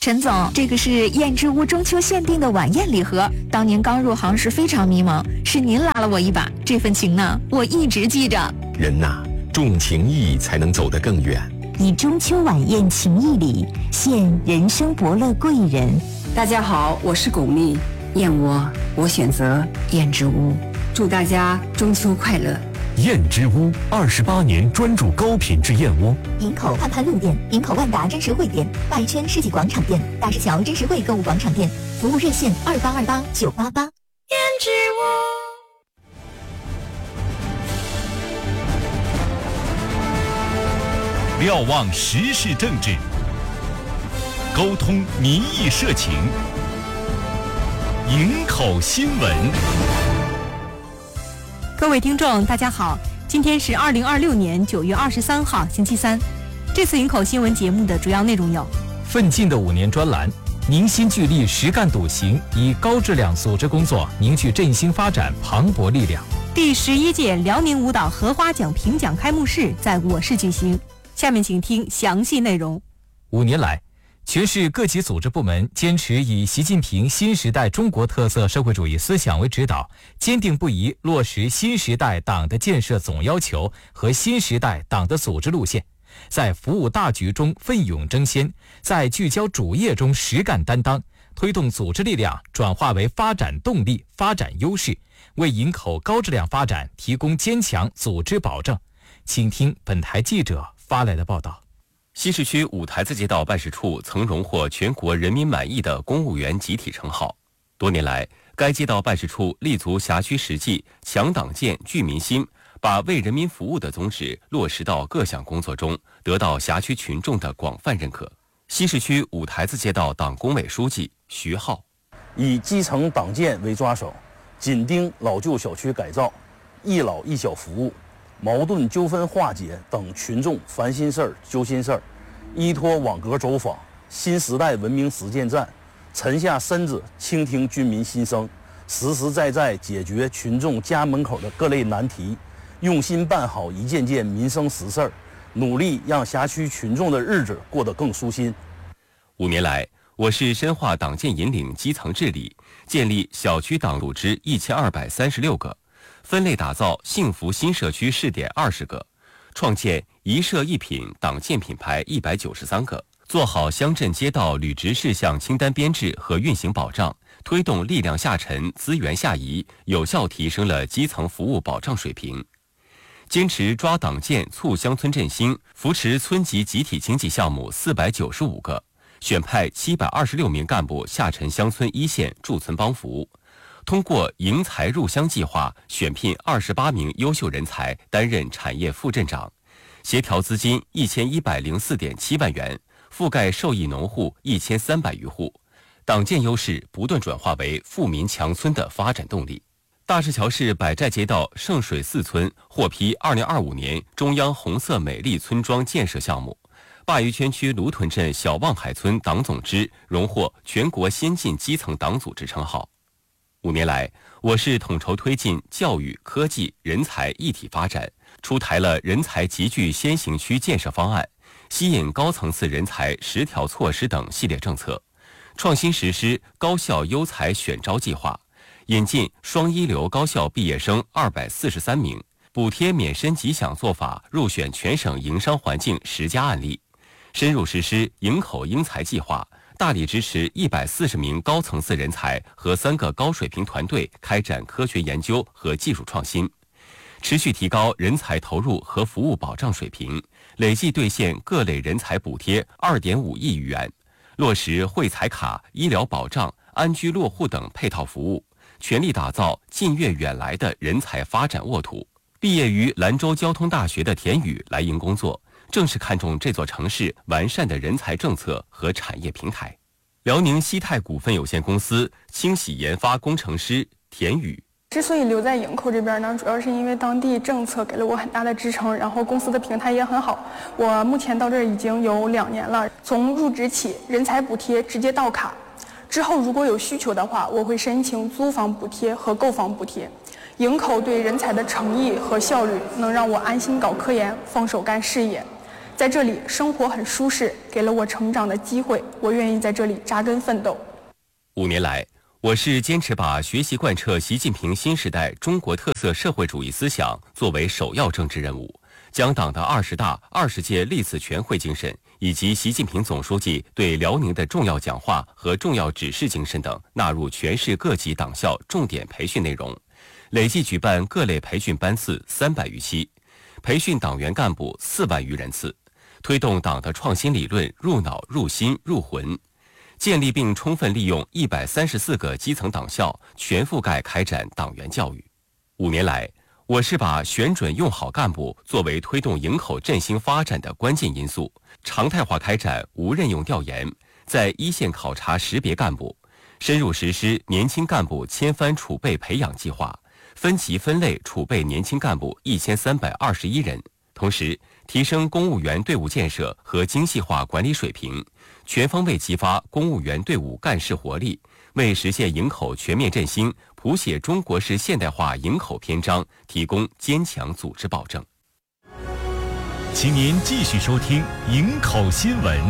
陈总，这个是燕之屋中秋限定的晚宴礼盒，当年刚入行时非常迷茫，是您拉了我一把，这份情呢，我一直记着。 人呐，重情义才能走得更远。 以中秋晚宴情谊礼，献人生伯乐贵人。 大家好，我是巩俐，燕窝我选择燕之屋，祝大家中秋快乐。 燕之屋28年专注高品质燕窝。 营口盼盼路店、营口万达真实汇店、外圈世纪广场店、大石桥真实汇购物广场店，服务热线2828-988。 燕之屋。 瞭望时事政治，沟通民意社情，营口新闻。 各位听众大家好，今天是2026年9月23号星期三。这次营口新闻节目的主要内容有： 奋进的5年专栏，凝心聚力实干笃行，以高质量组织工作凝聚振兴发展磅礴力量。 第11届辽宁舞蹈荷花奖评奖开幕式在我市举行。下面请听详细内容。 5年来，全市各级组织部门坚持以习近平新时代中国特色社会主义思想为指导，坚定不移落实新时代党的建设总要求和新时代党的组织路线，在服务大局中奋勇争先，在聚焦主业中实干担当，推动组织力量转化为发展动力、发展优势，为营口高质量发展提供坚强组织保证。请听本台记者发来的报道。 西市区五台子街道办事处曾荣获全国人民满意的公务员集体称号。多年来，该街道办事处立足辖区实际，强党建、聚民心，把为人民服务的宗旨落实到各项工作中，得到辖区群众的广泛认可。西市区五台子街道党工委书记徐浩： 以基层党建为抓手，紧盯老旧小区改造、一老一小服务、矛盾纠纷化解等群众烦心事儿、揪心事儿，依托网格走访、新时代文明实践站，沉下身子倾听军民心声，实实在在解决群众家门口的各类难题，用心办好一件件民生实事儿，努力让辖区群众的日子过得更舒心。 5年来，我市深化党建引领基层治理，建立小区党组织1236个，分类打造幸福新社区试点20个，创建一社一品党建品牌193个，做好乡镇街道履职事项清单编制和运行保障，推动力量下沉、资源下移，有效提升了基层服务保障水平。坚持抓党建促乡村振兴，扶持村级集体经济项目495个，选派726名干部下沉乡村一线驻村帮扶。通过迎才入乡计划，选聘28名优秀人才担任产业副镇长，协调资金1104.7万元，覆盖受益农户1300余户。党建优势不断转化为富民强村的发展动力。大石桥市百寨街道圣水寺村获批2025年中央红色美丽村庄建设项目。鲅鱼圈区芦屯镇小望海村党总支荣获全国先进基层党组织称号。5年来，我市统筹推进教育、科技、人才一体发展，出台了人才集聚先行区建设方案，吸引高层次人才10条措施等系列政策，创新实施高校优才选招计划，引进双一流高校毕业生243名，补贴免申吉祥做法入选全省营商环境10家案例，深入实施营口英才计划，大力支持140名高层次人才和3个高水平团队开展科学研究和技术创新，持续提高人才投入和服务保障水平，累计兑现各类人才补贴2.5亿余元，落实惠才卡、医疗保障、安居落户等配套服务，全力打造近悦远来的人才发展沃土。毕业于兰州交通大学的田宇来营工作，正是看中这座城市完善的人才政策和产业平台。辽宁西泰股份有限公司清洗研发工程师田宇： 之所以留在营口这边呢，主要是因为当地政策给了我很大的支撑，然后公司的平台也很好。我目前到这儿已经有2年了，从入职起，人才补贴直接到卡。之后如果有需求的话，我会申请租房补贴和购房补贴。营口对人才的诚意和效率，能让我安心搞科研，放手干事业。 在这里生活很舒适，给了我成长的机会，我愿意在这里扎根奋斗。 5年来，我市坚持把学习贯彻习近平新时代中国特色社会主义思想作为首要政治任务，将党的20大、20届历次全会精神以及习近平总书记对辽宁的重要讲话和重要指示精神等纳入全市各级党校重点培训内容，累计举办各类培训班次300余期，培训党员干部4万余人次，推动党的创新理论入脑、入心、入魂，建立并充分利用134个基层党校，全覆盖开展党员教育。5年来，我市把选准用好干部作为推动营口振兴发展的关键因素，常态化开展无任用调研，在一线考察识别干部，深入实施年轻干部千帆储备培养计划，分级分类储备年轻干部1321人，同时提升公务员队伍建设和精细化管理水平，全方位激发公务员队伍干事活力，为实现营口全面振兴、谱写中国式现代化营口篇章提供坚强组织保证。 请您继续收听营口新闻。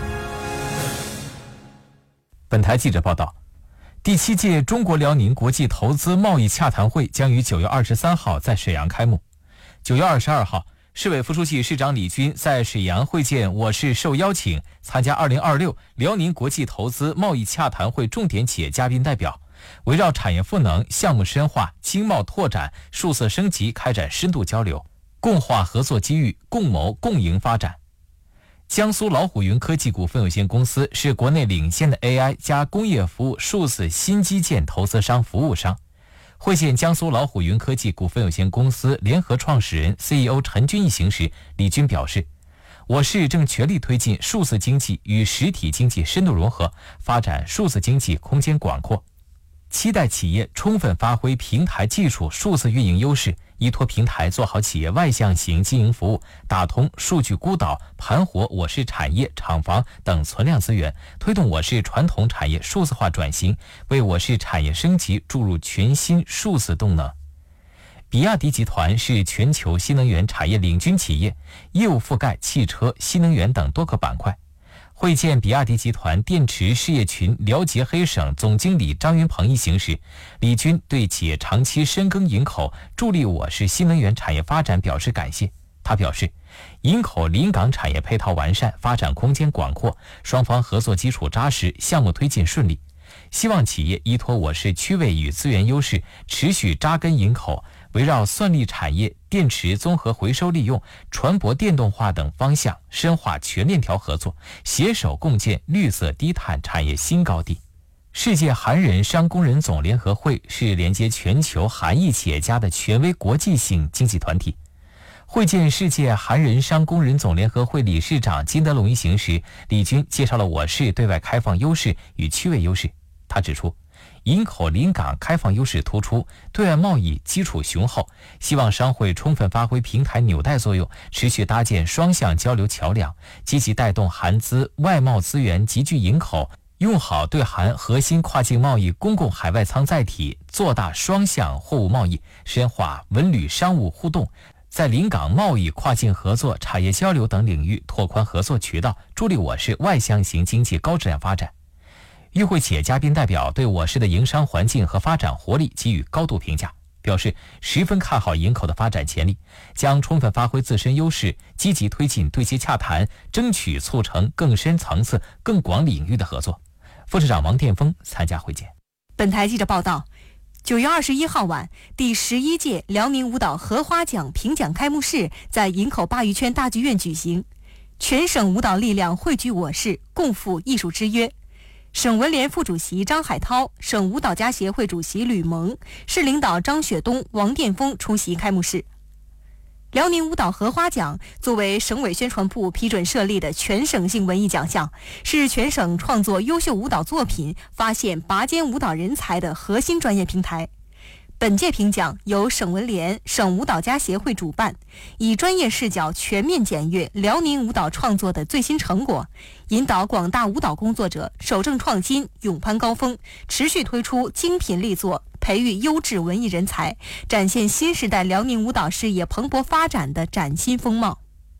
本台记者报道，第7届中国辽宁国际投资贸易洽谈会将于9月23号在沈阳开幕。9月22号，市委副书记、市长李军在沈阳会见我市受邀请参加2026辽宁国际投资贸易洽谈会重点企业嘉宾代表，围绕产业赋能、项目深化、经贸拓展、数字升级开展深度交流，共话合作机遇，共谋共赢发展。江苏老虎云科技股份有限公司是国内领先的 AI 加工业服务数字新基建投资商服务商。会见江苏老虎云科技股份有限公司联合创始人 CEO 陈军一行时，李军表示，我市正全力推进数字经济与实体经济深度融合，发展数字经济空间广阔，期待企业充分发挥平台技术数字运营优势，依托平台做好企业外向型经营服务，打通数据孤岛，盘活我市产业、厂房等存量资源，推动我市传统产业数字化转型，为我市产业升级注入全新数字动能。比亚迪集团是全球新能源产业领军企业，业务覆盖汽车、新能源等多个板块。会见比亚迪集团电池事业群辽捷黑省总经理张云鹏一行时，李军对企业长期深耕营口，助力我市新能源产业发展表示感谢。他表示，营口临港产业配套完善，发展空间广阔，双方合作基础扎实，项目推进顺利。希望企业依托我市区位与资源优势，持续扎根营口，围绕算力产业、电池综合回收利用、船舶电动化等方向，深化全链条合作，携手共建绿色低碳产业新高地。世界韩人商工人总联合会是连接全球韩裔企业家的权威国际性经济团体。会见世界韩人商工人总联合会理事长金德龙一行时，李军介绍了我市对外开放优势与区位优势。他指出，营口临港开放优势突出，对外贸易基础雄厚，希望商会充分发挥平台纽带作用，持续搭建双向交流桥梁，积极带动韩资外贸资源集聚营口，用好对韩核心跨境贸易公共海外舱载体，做大双向货物贸易，深化文旅商务互动，在临港贸易、跨境合作、产业交流等领域拓宽合作渠道，助力我市外向型经济高质量发展。与会企业嘉宾代表对我市的营商环境和发展活力给予高度评价，表示十分看好营口的发展潜力，将充分发挥自身优势，积极推进对接洽谈，争取促成更深层次、更广领域的合作。副市长王殿峰参加会见。 本台记者报道，9月21号晚，第11届辽宁舞蹈荷花奖评奖开幕式在营口鲅鱼圈大剧院举行，全省舞蹈力量汇聚我市，共赴艺术之约。省文联副主席张海涛、省舞蹈家协会主席吕蒙、市领导张雪东、王殿峰出席开幕式。辽宁舞蹈荷花奖作为省委宣传部批准设立的全省性文艺奖项，是全省创作优秀舞蹈作品、发现拔尖舞蹈人才的核心专业平台。本届评奖由省文联、省舞蹈家协会主办，以专业视角全面检阅辽宁舞蹈创作的最新成果，引导广大舞蹈工作者守正创新，勇攀高峰，持续推出精品力作，培育优质文艺人才，展现新时代辽宁舞蹈事业蓬勃发展的崭新风貌。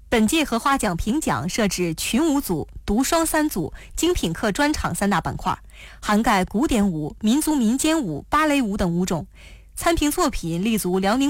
本届荷花奖评奖设置群舞组、独双3组、精品课专场3大板块，涵盖古典舞、民族民间舞、芭蕾舞等5种。参评作品立足辽宁